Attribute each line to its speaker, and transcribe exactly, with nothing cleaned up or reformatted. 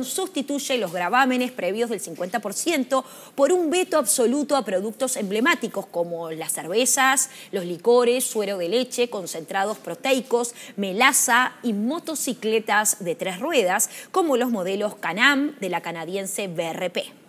Speaker 1: Nación sustituye los gravámenes previos del cincuenta por ciento por un veto absoluto a productos emblemáticos como las cervezas, los licores, suero de leche, concentrados proteicos, melaza y motocicletas de tres ruedas, como los modelos Can-Am de la canadiense B R P.